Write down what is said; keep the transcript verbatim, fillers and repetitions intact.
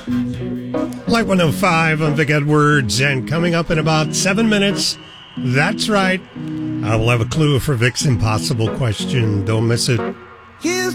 Light one oh five, I'm Vic Edwards, and coming up in about seven minutes, that's right, I will have a clue for Vic's impossible question. Don't miss it.